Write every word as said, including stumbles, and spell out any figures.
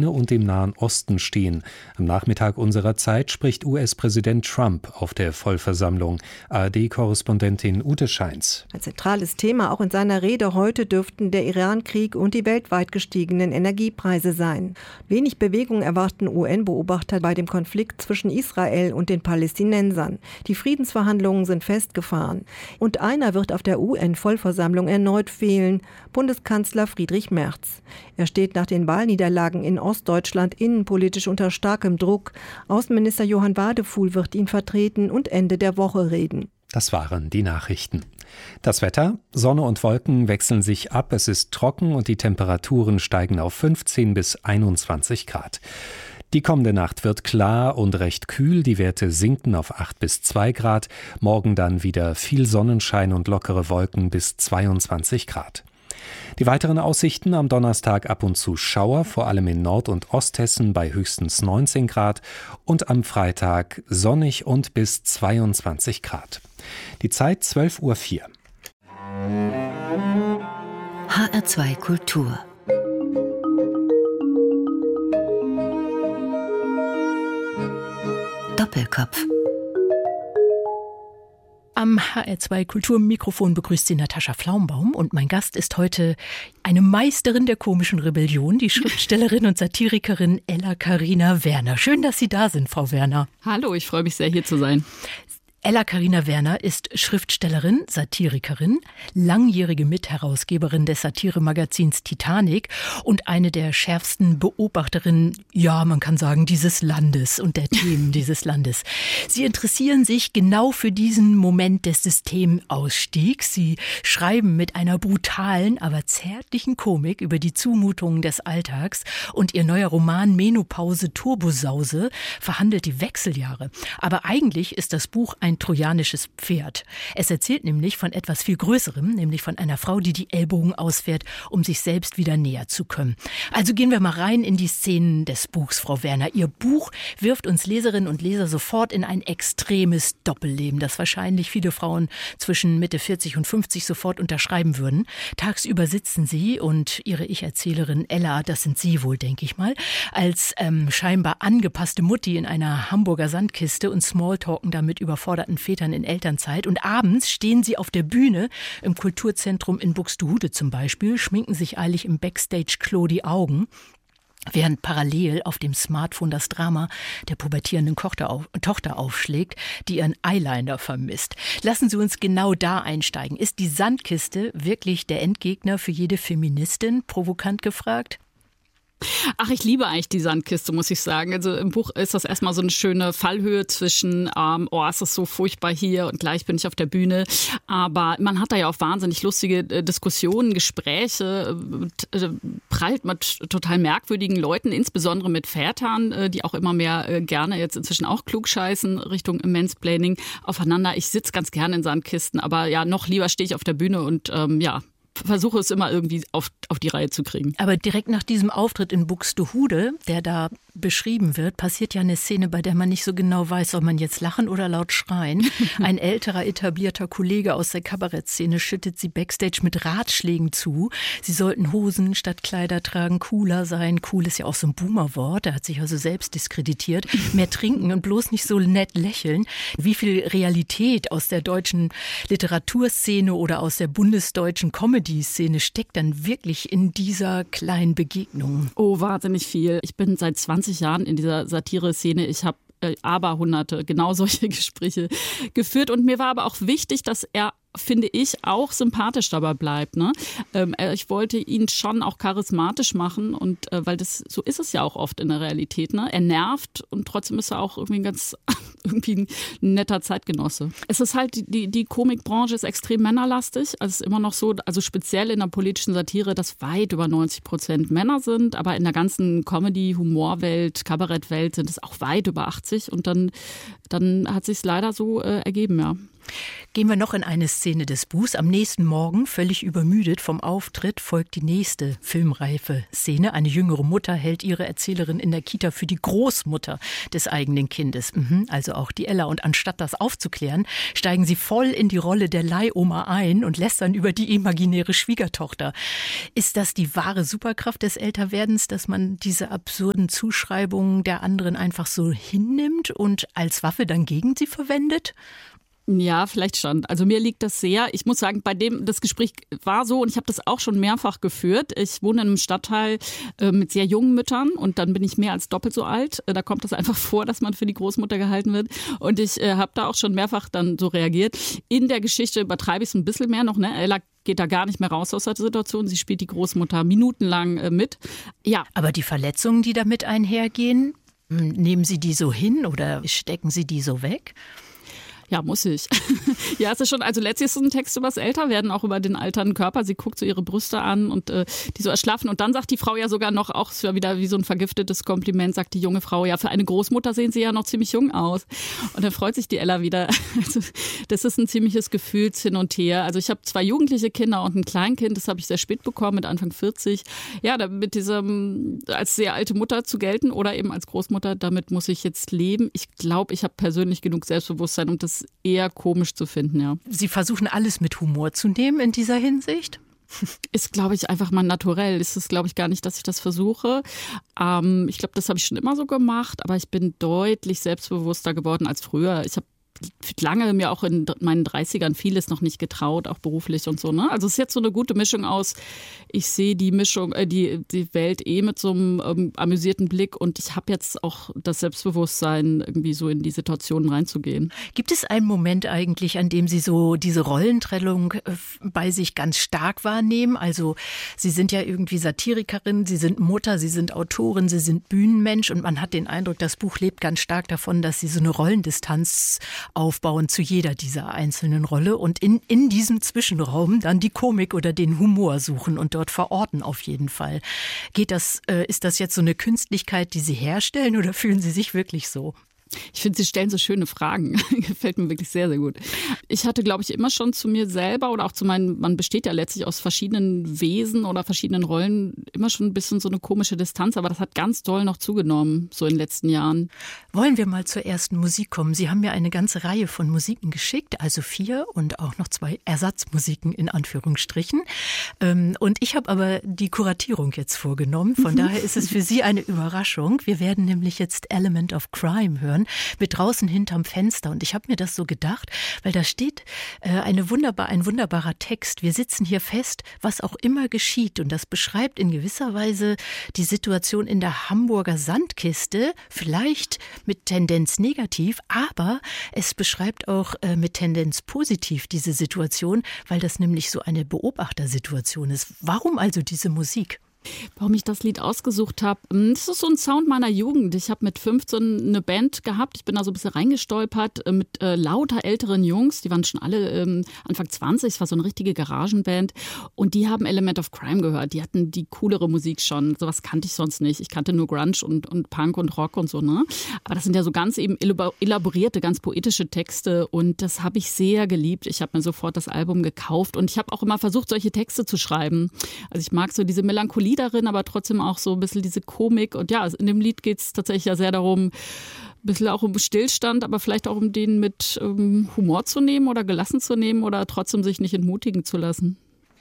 Ukraine und dem Nahen Osten stehen. Am Nachmittag unserer Zeit spricht U S-Präsident Trump auf der Vollversammlung. A R D-Korrespondentin Ute Scheins. Ein zentrales Thema auch in seiner Rede heute dürften der Iran-Krieg und die weltweit gestiegenen Energiepreise sein. Wenig Bewegung erwarten U N-Beobachter bei dem Konflikt zwischen Israel und den Palästinensern. Die Friedensverhandlungen sind festgefahren. Und einer wird auf der U N-Vollversammlung erneut fehlen: Bundeskanzler Friedrich Merz. Er steht nach den Wahlniederlagen in Ostdeutschland innenpolitisch unter starkem Druck. Außenminister Johann Wadefuhl wird ihn vertreten und Ende der Woche reden. Das waren die Nachrichten. Das Wetter: Sonne und Wolken wechseln sich ab, es ist trocken und die Temperaturen steigen auf fünfzehn bis einundzwanzig Grad. Die kommende Nacht wird klar und recht kühl, die Werte sinken auf acht bis zwei Grad, morgen dann wieder viel Sonnenschein und lockere Wolken bis zweiundzwanzig Grad. Die weiteren Aussichten: am Donnerstag ab und zu Schauer, vor allem in Nord- und Osthessen bei höchstens neunzehn Grad und am Freitag sonnig und bis zweiundzwanzig Grad. Die Zeit zwölf Uhr vier. H R zwei Kultur. Doppelkopf. Am H R zwei Kulturmikrofon begrüßt sie Natascha Flaumbaum und mein Gast ist heute eine Meisterin der komischen Rebellion, die Schriftstellerin und Satirikerin Ella Carina Werner. Schön, dass Sie da sind, Frau Werner. Hallo, ich freue mich sehr, hier zu sein. Ella Carina Werner ist Schriftstellerin, Satirikerin, langjährige Mitherausgeberin des Satiremagazins Titanic und eine der schärfsten Beobachterinnen, ja, man kann sagen, dieses Landes und der Themen dieses Landes. Sie interessieren sich genau für diesen Moment des Systemausstiegs. Sie schreiben mit einer brutalen, aber zärtlichen Komik über die Zumutungen des Alltags und ihr neuer Roman Menopause Turbosause verhandelt die Wechseljahre. Aber eigentlich ist das Buch ein Ein trojanisches Pferd. Es erzählt nämlich von etwas viel Größerem, nämlich von einer Frau, die die Ellbogen ausfährt, um sich selbst wieder näher zu können. Also gehen wir mal rein in die Szenen des Buchs, Frau Werner. Ihr Buch wirft uns Leserinnen und Leser sofort in ein extremes Doppelleben, das wahrscheinlich viele Frauen zwischen Mitte vierzig und fünfzig sofort unterschreiben würden. Tagsüber sitzen Sie und Ihre Ich-Erzählerin Ella, das sind Sie wohl, denke ich mal, als ähm, scheinbar angepasste Mutti in einer Hamburger Sandkiste und Smalltalken damit überfordert Vätern in Elternzeit. Und abends stehen sie auf der Bühne im Kulturzentrum in Buxtehude zum Beispiel, schminken sich eilig im Backstage-Klo die Augen, während parallel auf dem Smartphone das Drama der pubertierenden Tochter, auf, Tochter aufschlägt, die ihren Eyeliner vermisst. Lassen Sie uns genau da einsteigen. Ist die Sandkiste wirklich der Endgegner für jede Feministin? Provokant gefragt. Ach, ich liebe eigentlich die Sandkiste, muss ich sagen. Also im Buch ist das erstmal so eine schöne Fallhöhe zwischen, ähm, oh, es ist so furchtbar hier und gleich bin ich auf der Bühne. Aber man hat da ja auch wahnsinnig lustige äh, Diskussionen, Gespräche, äh, prallt mit total merkwürdigen Leuten, insbesondere mit Vätern, äh, die auch immer mehr äh, gerne jetzt inzwischen auch klugscheißen Richtung Mansplaining aufeinander. Ich sitze ganz gerne in Sandkisten, aber ja, noch lieber stehe ich auf der Bühne und ähm, ja, versuche es immer irgendwie auf, auf die Reihe zu kriegen. Aber direkt nach diesem Auftritt in Buxtehude, der da beschrieben wird, passiert ja eine Szene, bei der man nicht so genau weiß, soll man jetzt lachen oder laut schreien. Ein älterer, etablierter Kollege aus der Kabarettszene schüttet sie backstage mit Ratschlägen zu. Sie sollten Hosen statt Kleider tragen, cooler sein. Cool ist ja auch so ein Boomer-Wort. Er hat sich also selbst diskreditiert. Mehr trinken und bloß nicht so nett lächeln. Wie viel Realität aus der deutschen Literaturszene oder aus der bundesdeutschen Comedy-Szene steckt dann wirklich in dieser kleinen Begegnung? Oh, wahnsinnig viel. Ich bin seit zwanzig Jahren in dieser Satire-Szene. Ich habe äh, aberhunderte genau solche Gespräche geführt. Und mir war aber auch wichtig, dass er, finde ich, auch sympathisch dabei bleibt. Ne? Ähm, ich wollte ihn schon auch charismatisch machen und äh, weil das so ist es ja auch oft in der Realität. Ne? Er nervt und trotzdem ist er auch irgendwie ein ganz irgendwie ein netter Zeitgenosse. Es ist halt, die, die Komikbranche ist extrem männerlastig. Also es ist immer noch so, also speziell in der politischen Satire, dass weit über neunzig Prozent Männer sind, aber in der ganzen Comedy, Humorwelt, Kabarettwelt sind es auch weit über achtzig und dann, dann hat sich es leider so äh, ergeben, ja. Gehen wir noch in eine Szene des Buchs. Am nächsten Morgen, völlig übermüdet vom Auftritt, folgt die nächste filmreife Szene. Eine jüngere Mutter hält ihre Erzählerin in der Kita für die Großmutter des eigenen Kindes. Mhm, also auch die Ella. Und anstatt das aufzuklären, steigen sie voll in die Rolle der Leihoma ein und lästern über die imaginäre Schwiegertochter. Ist das die wahre Superkraft des Älterwerdens, dass man diese absurden Zuschreibungen der anderen einfach so hinnimmt und als Waffe dann gegen sie verwendet? Ja, vielleicht schon. Also mir liegt das sehr. Ich muss sagen, bei dem, das Gespräch war so und ich habe das auch schon mehrfach geführt. Ich wohne in einem Stadtteil äh, mit sehr jungen Müttern und dann bin ich mehr als doppelt so alt. Äh, da kommt das einfach vor, dass man für die Großmutter gehalten wird. Und ich äh, habe da auch schon mehrfach dann so reagiert. In der Geschichte übertreibe ich es ein bisschen mehr noch, ne? Ella geht da gar nicht mehr raus aus der Situation. Sie spielt die Großmutter minutenlang äh, mit. Ja. Aber die Verletzungen, die damit einhergehen, nehmen Sie die so hin oder stecken Sie die so weg? Ja, muss ich. Ja, es ist schon, also letztlich ist es ein Text über das Älterwerden, auch über den alternden Körper. Sie guckt so ihre Brüste an und äh, die so erschlaffen. Und dann sagt die Frau ja sogar noch, auch es war wieder wie so ein vergiftetes Kompliment, sagt die junge Frau, ja, für eine Großmutter sehen Sie ja noch ziemlich jung aus. Und dann freut sich die Ella wieder. Also das ist ein ziemliches Gefühls-Hin und Her. Also ich habe zwei jugendliche Kinder und ein Kleinkind, das habe ich sehr spät bekommen, mit Anfang vierzig. Ja, mit diesem, als sehr alte Mutter zu gelten oder eben als Großmutter, damit muss ich jetzt leben. Ich glaube, ich habe persönlich genug Selbstbewusstsein, um das eher komisch zu finden, ja. Sie versuchen alles mit Humor zu nehmen in dieser Hinsicht? Ist, glaube ich, einfach mal naturell. Ist es, glaube ich, gar nicht, dass ich das versuche. Ähm, ich glaube, das habe ich schon immer so gemacht, aber ich bin deutlich selbstbewusster geworden als früher. Ich habe lange mir auch in meinen dreißigern vieles noch nicht getraut, auch beruflich und so. Ne? Also es ist jetzt so eine gute Mischung aus, ich sehe die Mischung, äh, die, die Welt eh mit so einem ähm, amüsierten Blick und ich habe jetzt auch das Selbstbewusstsein, irgendwie so in die Situationen reinzugehen. Gibt es einen Moment eigentlich, an dem Sie so diese Rollentrennung bei sich ganz stark wahrnehmen? Also Sie sind ja irgendwie Satirikerin, Sie sind Mutter, Sie sind Autorin, Sie sind Bühnenmensch und man hat den Eindruck, das Buch lebt ganz stark davon, dass Sie so eine Rollendistanz aufbauen zu jeder dieser einzelnen Rolle und in, in diesem Zwischenraum dann die Komik oder den Humor suchen und dort verorten auf jeden Fall. Geht das, äh, ist das jetzt so eine Künstlichkeit, die Sie herstellen oder fühlen Sie sich wirklich so? Ich finde, Sie stellen so schöne Fragen. Gefällt mir wirklich sehr, sehr gut. Ich hatte, glaube ich, immer schon zu mir selber oder auch zu meinen, man besteht ja letztlich aus verschiedenen Wesen oder verschiedenen Rollen, immer schon ein bisschen so eine komische Distanz, aber das hat ganz doll noch zugenommen, so in den letzten Jahren. Wollen wir mal zur ersten Musik kommen? Sie haben mir eine ganze Reihe von Musiken geschickt, also vier und auch noch zwei Ersatzmusiken in Anführungsstrichen. Und ich habe aber die Kuratierung jetzt vorgenommen, von daher ist es für Sie eine Überraschung. Wir werden nämlich jetzt Element of Crime hören, mit draußen hinterm Fenster. Und ich habe mir das so gedacht, weil da steht äh, eine wunderbar, ein wunderbarer Text. Wir sitzen hier fest, was auch immer geschieht. Und das beschreibt in gewisser Weise die Situation in der Hamburger Sandkiste, vielleicht mit Tendenz negativ, aber es beschreibt auch äh, mit Tendenz positiv diese Situation, weil das nämlich so eine Beobachtersituation ist. Warum also diese Musik? Warum ich das Lied ausgesucht habe, das ist so ein Sound meiner Jugend. Ich habe mit fünfzehn eine Band gehabt, ich bin da so ein bisschen reingestolpert mit äh, lauter älteren Jungs, die waren schon alle ähm, Anfang zwanzig, es war so eine richtige Garagenband und die haben Element of Crime gehört, die hatten die coolere Musik schon, sowas kannte ich sonst nicht, ich kannte nur Grunge und, und Punk und Rock und so, ne? Aber das sind ja so ganz eben elaborierte, ganz poetische Texte und das habe ich sehr geliebt. Ich habe mir sofort das Album gekauft und ich habe auch immer versucht, solche Texte zu schreiben. Also ich mag so diese Melancholie darin, aber trotzdem auch so ein bisschen diese Komik. Und ja, in dem Lied geht es tatsächlich ja sehr darum, ein bisschen auch um Stillstand, aber vielleicht auch um den mit ähm, Humor zu nehmen oder gelassen zu nehmen oder trotzdem sich nicht entmutigen zu lassen.